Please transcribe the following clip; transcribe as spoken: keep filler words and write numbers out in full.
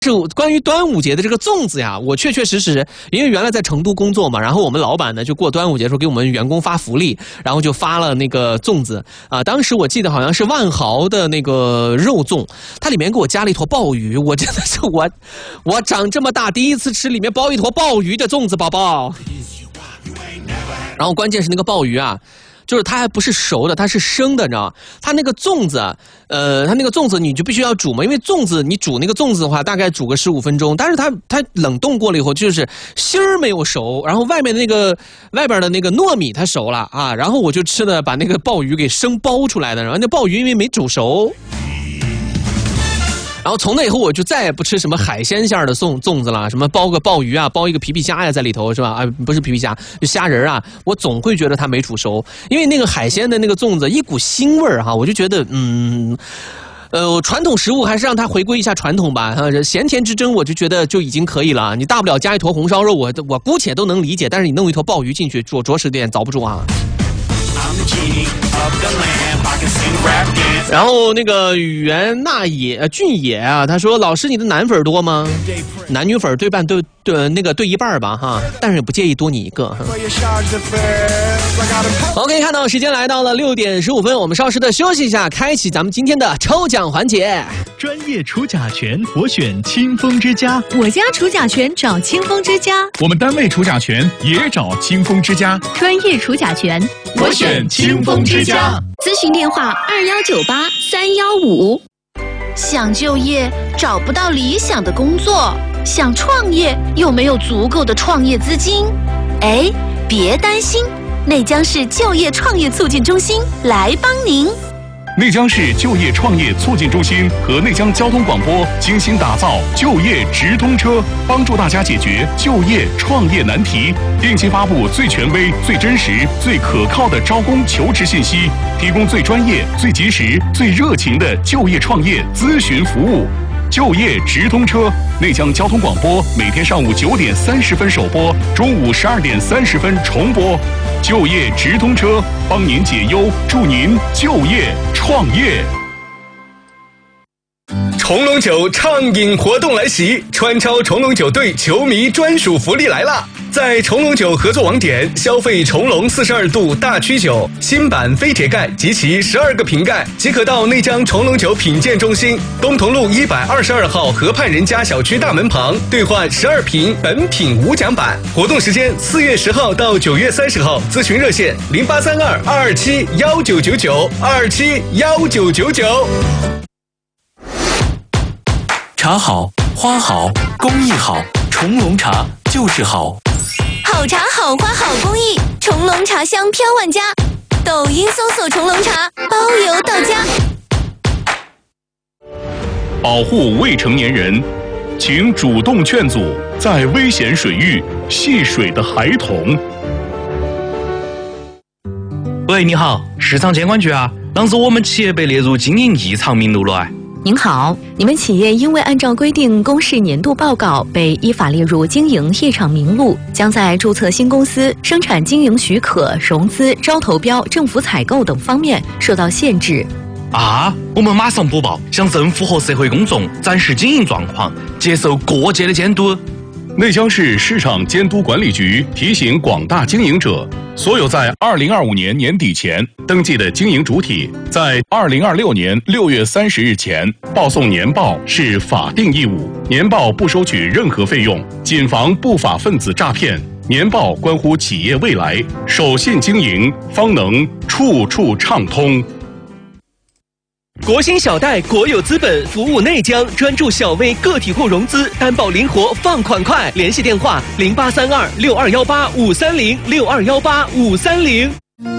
是关于端午节的这个粽子呀，我确确实实，因为原来在成都工作嘛，然后我们老板呢就过端午节的时候给我们员工发福利，然后就发了那个粽子啊。当时我记得好像是万豪的那个肉粽，它里面给我加了一坨鲍鱼，我真的是我，我长这么大第一次吃里面包一坨鲍鱼的粽子，宝宝。然后关键是那个鲍鱼啊。就是它还不是熟的，它是生的，你知道吗？它那个粽子，呃，它那个粽子你就必须要煮嘛，因为粽子你煮那个粽子的话，大概煮个十五分钟，但是它它冷冻过了以后，就是芯儿没有熟，然后外面的那个外边的那个糯米它熟了啊，然后我就吃的把那个鲍鱼给生剥出来的，然后那鲍鱼因为没煮熟。然后从那以后我就再也不吃什么海鲜馅的粽粽子了，什么包个鲍鱼啊，包一个皮皮虾呀在里头是吧？啊，不是皮皮虾，就虾仁啊，我总会觉得它没煮熟，因为那个海鲜的那个粽子一股腥味儿哈，我就觉得嗯，呃，传统食物还是让它回归一下传统吧。呃，咸甜之争我就觉得就已经可以了，你大不了加一坨红烧肉，我我姑且都能理解，但是你弄一坨鲍鱼进去，着着实有点遭不住啊。然后那个袁娜野呃俊野啊，他说老师你的男粉多吗？男女粉对半对对那个对一半吧哈，但是也不介意多你一个。OK， 看到时间来到了六点十五分，我们稍事的休息一下，开启咱们今天的抽奖环节。 专业除甲醛，我选清风之家。 我家除甲醛找清风之家。 我们单位除甲醛也找清风之家。 专业除甲醛， 我选清风之家。 咨询电话二幺九八三幺五。 想就业找不到理想的工作，想创业又没有足够的创业资金，哎，别担心，内江市就业创业促进中心来帮您。 内江市就业创业促进中心和内江交通广播精心打造就业直通车，帮助大家解决就业创业难题，定期发布最权威、最真实、最可靠的招工求职信息，提供最专业、最及时、最热情的就业创业咨询服务。就业直通车，内江交通广播每天上午九点三十分首播，中午十二点三十分重播。就业直通车，帮您解忧，助您就业创业。 重龙酒畅饮活动来袭，川超重龙酒队球迷专属福利来了！在重龙酒合作网点消费重龙四十二度大曲酒新版飞铁盖及其十二个瓶盖，即可到内江重龙酒品鉴中心东同路一百二十二号河畔人家小区大门旁兑换十二瓶本品无奖版。活动时间四月十号到九月三十号，咨询热线零八三二二二七幺九九九二二七幺九九九。 茶好，花好，工艺好，重龙茶就是好。 好茶好花好工艺，重龙茶香飘万家。抖音搜索重龙茶，包邮到家。 保护未成年人，请主动劝阻在危险水域戏水的孩童。 喂，你好，市场监管局啊，当时我们企业被列入经营异常名录了哎。 您好，你们企业因为按照规定公示年度报告，被依法列入经营异常名录，将在注册新公司、生产经营许可、融资、招投标、政府采购等方面受到限制。 啊，我们马上播报，向政府和社会公众展示经营状况，接受各界的监督。 内江市市场监督管理局提醒广大经营者，所有在二零二五年年底前登记的经营主体，在二零二六年六月三十日前报送年报是法定义务，年报不收取任何费用，谨防不法分子诈骗。年报关乎企业未来，守信经营，方能处处畅通。 国兴小贷国有资本服务内江，专注小微个体户融资，担保灵活，放款快。联系电话零八三二六二幺八五三零六二幺八五三零。